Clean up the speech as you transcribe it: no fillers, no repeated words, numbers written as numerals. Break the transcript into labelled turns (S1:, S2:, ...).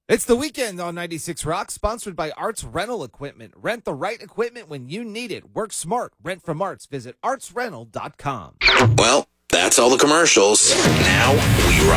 S1: It's the weekend on 96 Rock, sponsored by Arts Rental Equipment. Rent the right equipment when you need it. Work smart. Rent from Arts. Visit artsrental.com.
S2: Well, that's all the commercials. Now we rock.